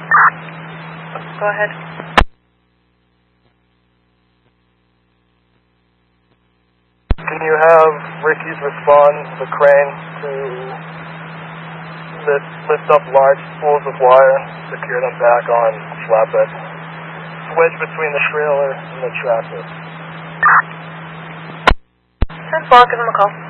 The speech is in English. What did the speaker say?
Go ahead. Can you have Ricky's respond the crane to lift up large spools of wire, secure them back on flatbed, wedged between the trailer and the tractor? 10-4, give him a call.